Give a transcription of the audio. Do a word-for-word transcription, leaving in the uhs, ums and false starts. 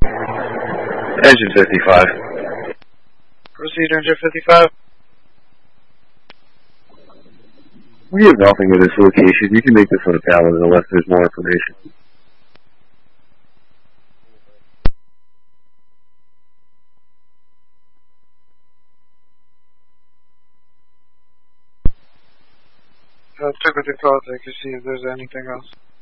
Engine fifty-five. Proceed, engine fifty-five. We have nothing at this location. You can make this on a pallet unless there's more information. Uh, check with your call so I can see if there's anything else.